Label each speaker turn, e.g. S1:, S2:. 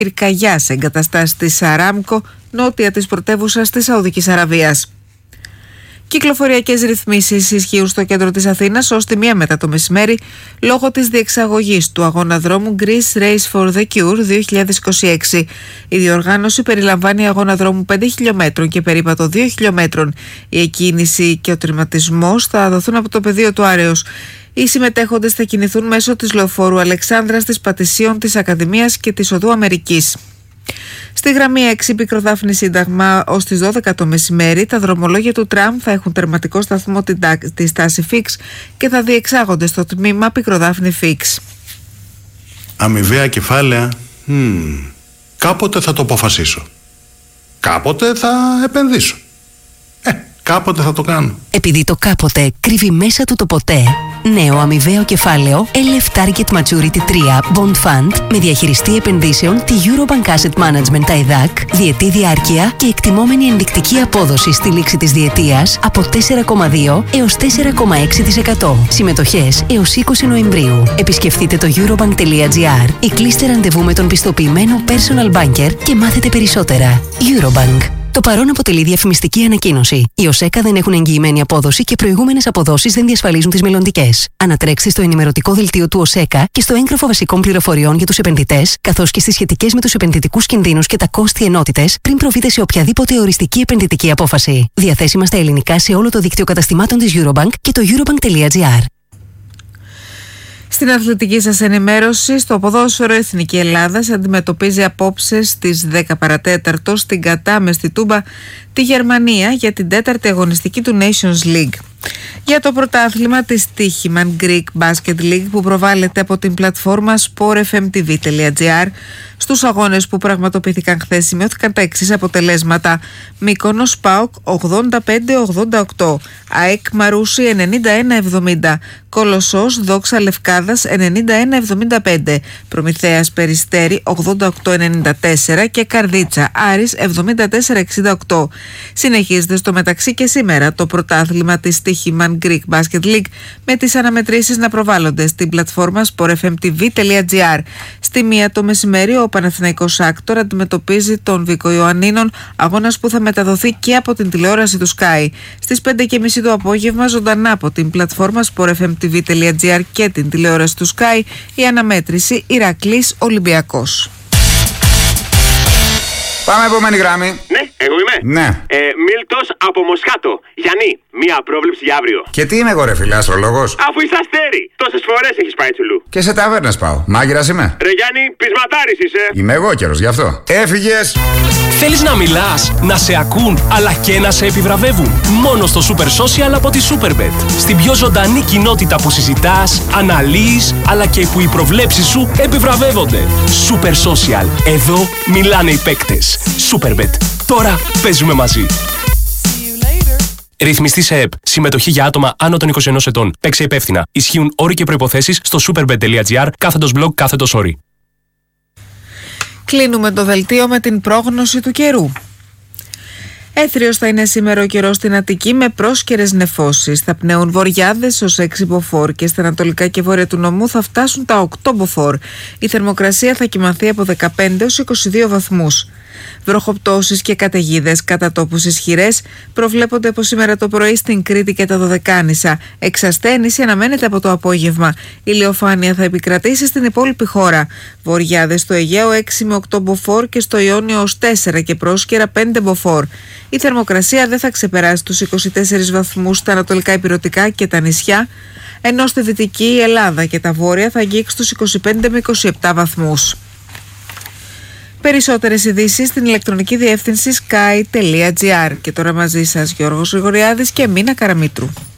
S1: πυρκαγιά σε εγκαταστάσεις της Αράμκο, νότια της πρωτεύουσας της Σαουδικής Αραβίας. Κυκλοφοριακές ρυθμίσεις ισχύουν στο κέντρο της Αθήνας ως τη 1 μετά το μεσημέρι λόγω της διεξαγωγής του αγώνα δρόμου Greece Race for the Cure 2026. Η διοργάνωση περιλαμβάνει αγώνα δρόμου 5 χιλιόμετρων και περίπατο 2 χιλιόμετρων. Η εκκίνηση και ο τερματισμός θα δοθούν από το πεδίο του Άρεως. Οι συμμετέχοντες θα κινηθούν μέσω της λεωφόρου Αλεξάνδρας, της Πατησίων, της Ακαδημίας και της Οδού Αμερικής. Στη γραμμή 6 Πικροδάφνη Σύνταγμα ως τις 12 το μεσημέρι τα δρομολόγια του τραμ θα έχουν τερματικό σταθμό τη στάση Φίξ και θα διεξάγονται στο τμήμα Πικροδάφνη Φίξ.
S2: Αμοιβαία κεφάλαια. Κάποτε θα το αποφασίσω. Κάποτε θα επενδύσω. Κάποτε θα το κάνω.
S3: Επειδή το κάποτε κρύβει μέσα του το ποτέ. Νέο αμοιβαίο κεφάλαιο LF Target Maturity 3 Bond Fund με διαχειριστή επενδύσεων τη Eurobank Asset Management ΤΑΙΔΑΚ, διετή διάρκεια και εκτιμόμενη ενδεικτική απόδοση στη λήξη της διετίας από 4,2 έως 4,6%. Συμμετοχές έως 20 Νοεμβρίου. Επισκεφτείτε το eurobank.gr ή κλείστε ραντεβού με τον πιστοποιημένο personal banker και μάθετε περισσότερα. Eurobank. Το παρόν αποτελεί διαφημιστική ανακοίνωση. Οι ΟΣΕΚΑ δεν έχουν εγγυημένη απόδοση και προηγούμενες αποδόσεις δεν διασφαλίζουν τις μελλοντικές. Ανατρέξτε στο ενημερωτικό δελτίο του ΟΣΕΚΑ και στο έγγραφο βασικών πληροφοριών για τους επενδυτές, καθώς και στις σχετικές με τους επενδυτικούς κινδύνους και τα κόστη ενότητες, πριν προβείτε σε οποιαδήποτε οριστική επενδυτική απόφαση. Διαθέσιμα στα ελληνικά σε όλο το δίκτυο καταστημάτων της Eurobank και το eurobank.gr.
S1: Στην αθλητική σας ενημέρωση, στο ποδόσφαιρο Εθνική Ελλάδας αντιμετωπίζει απόψε στις 10 παρατέταρτο στην Κατάμε στη Τούμπα τη Γερμανία για την 4η αγωνιστική του Nations League. Για το πρωτάθλημα της Τύχημαν Greek Basket League που προβάλλεται από την πλατφόρμα sportfmtv.gr, στους αγώνες που πραγματοποιήθηκαν χθες σημειώθηκαν τα εξής αποτελέσματα: Μύκονος ΠΑΟΚ 85-88, ΑΕΚ Μαρούσι 91-70, Κολοσσός Δόξα Λευκάδας 91-75, Προμηθέας Περιστέρι 88-94 και Καρδίτσα Άρης 74-68. Συνεχίζεται στο μεταξύ και σήμερα το πρωτάθλημα της Τύχημαν Greek Basket League με τις αναμετρήσεις να προβάλλονται στην πλατφόρμα sportfmtv.gr. Στη 1 το μεσημέρι ο Παναθηναϊκός Άκτορ αντιμετωπίζει τον Βίκο Ιωαννίνων, αγώνας που θα μεταδοθεί και από την τηλεόραση του Sky. Στις 5:30 το απόγευμα ζωντανά από την πλατφόρμα sportfmtv.gr και την τηλεόραση του Sky η αναμέτρηση Ηρακλής Ολυμπιακός.
S4: Πάμε επόμενη γράμμη.
S5: Ναι, εγώ είμαι.
S4: Ναι.
S5: Μίλτος από Μοσχάτο. Γιάννη, μία πρόβλεψη για αύριο.
S4: Και τι είμαι εγώ ρε φίλε, αστρολόγος?
S5: Αφού είσαι αστέρι, τόσες φορές έχεις πάει τσουλού.
S4: Και σε ταβέρνες πάω. Μάγειρας είμαι.
S5: Ρε Γιάννη, πεισματάρης είσαι.
S4: Είμαι εγώ καιρός γι' αυτό. Έφυγες.
S6: Θέλεις να μιλάς, να σε ακούν, αλλά και να σε επιβραβεύουν? Μόνο στο Super Social από τη Superbet. Στην πιο ζωντανή κοινότητα που συζητάς, αναλύεις, αλλά και που οι προβλέψεις σου επιβραβεύονται. Super Social. Εδώ μιλάνε οι παίκτες. Superbet. Τώρα παίζουμε μαζί. Ρυθμιστή σε ΕΠ. Συμμετοχή για άτομα άνω των 21 ετών. Παίξε υπεύθυνα. Ισχύουν όροι και προϋποθέσεις στο superbet.gr/blog/όροι.
S1: Κλείνουμε το δελτίο με την πρόγνωση του καιρού. Έθριος θα είναι σήμερα ο καιρός στην Αττική με πρόσκαιρες νεφώσεις. Θα πνέουν βοριάδες ως 6 μποφόρ και στα ανατολικά και βόρεια του νομού θα φτάσουν τα 8 μποφόρ. Η θερμοκρασία θα κυμανθεί από 15 έως 22 βαθμούς. Βροχοπτώσεις και καταιγίδες κατά τόπους ισχυρές προβλέπονται από σήμερα το πρωί στην Κρήτη και τα Δωδεκάνησα. Εξασθένηση αναμένεται από το απόγευμα. Η ηλιοφάνεια θα επικρατήσει στην υπόλοιπη χώρα. Βοριάδες στο Αιγαίο 6 με 8 μποφόρ και στο Ιόνιο ως 4 και πρόσκαιρα 5 μποφόρ. Η θερμοκρασία δεν θα ξεπεράσει τους 24 βαθμούς στα ανατολικά ηπειρωτικά και τα νησιά, ενώ στη δυτική Ελλάδα και τα βόρεια θα αγγίξει τους 25 με 27 βαθμούς. Περισσότερες ειδήσεις στην ηλεκτρονική διεύθυνση sky.gr. Και τώρα μαζί σας Γιώργος Γρηγοριάδης και Μίνα Καραμήτρου.